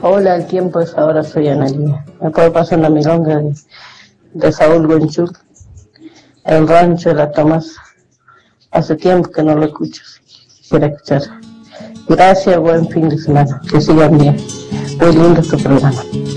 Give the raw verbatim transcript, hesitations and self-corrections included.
Hola, el tiempo es ahora, soy Analia. Me puede pasar una milonga de, de Saúl Gonchul, el rancho de la Tomasa. Hace tiempo que no lo escucho, quisiera escuchar. Gracias, buen fin de semana, que sigan bien. Muy lindo tu programa.